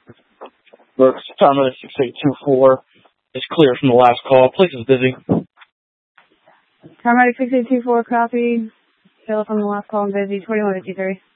Tom 6824 is clear from the last call. Place is busy. Paramedic 6824, copy. Taylor from the last call and busy, 2153.